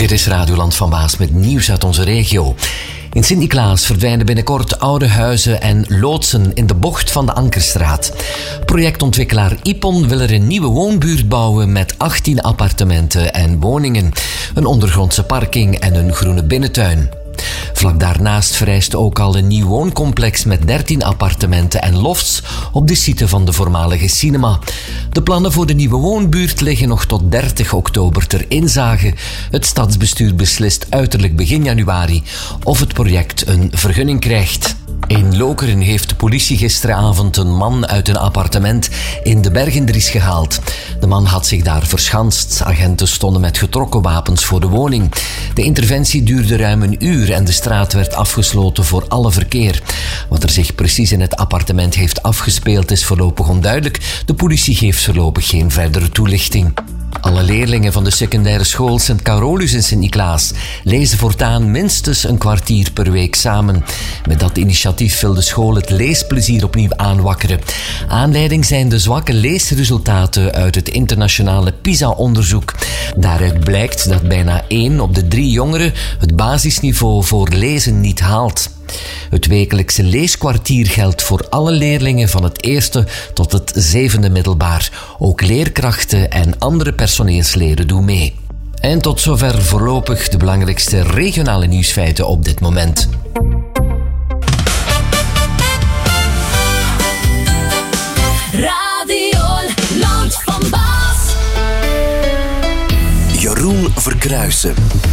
Dit is Radioland van Waas met nieuws uit onze regio. In Sint-Niklaas verdwijnen binnenkort oude huizen en loodsen in de bocht van de Ankerstraat. Projectontwikkelaar Ipon wil er een nieuwe woonbuurt bouwen met 18 appartementen en woningen, een ondergrondse parking en een groene binnentuin. Vlak daarnaast vereist ook al een nieuw wooncomplex met 13 appartementen en lofts op de site van de voormalige cinema. De plannen voor de nieuwe woonbuurt liggen nog tot 30 oktober ter inzage. Het stadsbestuur beslist uiterlijk begin januari of het project een vergunning krijgt. In Lokeren heeft de politie gisteravond een man uit een appartement in de Bergendries gehaald. De man had zich daar verschanst. Agenten stonden met getrokken wapens voor de woning. De interventie duurde ruim een uur en de straat werd afgesloten voor alle verkeer. Wat er zich precies in het appartement heeft afgespeeld is voorlopig onduidelijk. De politie geeft voorlopig geen verdere toelichting. Alle leerlingen van de secundaire school Sint Carolus in Sint-Niklaas lezen voortaan minstens een kwartier per week samen. Met dat initiatief wil de school het leesplezier opnieuw aanwakkeren. Aanleiding zijn de zwakke leesresultaten uit het internationale PISA-onderzoek. Daaruit blijkt dat bijna 1 op de 3 jongeren het basisniveau voor lezen niet haalt. Het wekelijkse leeskwartier geldt voor alle leerlingen van het 1e tot het 7e middelbaar. Ook leerkrachten en andere personeelsleden doen mee. En tot zover voorlopig de belangrijkste regionale nieuwsfeiten op dit moment. Radio Land van Waas. Jeroen Verkruijsen.